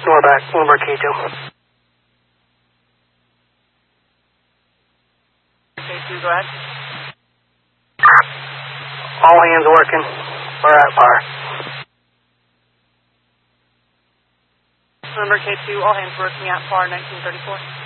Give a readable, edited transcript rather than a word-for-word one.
Norback, Bloomberg K2. K2, go ahead. All hands working. We're at par. Bloomberg K2, all hands working at par 1934.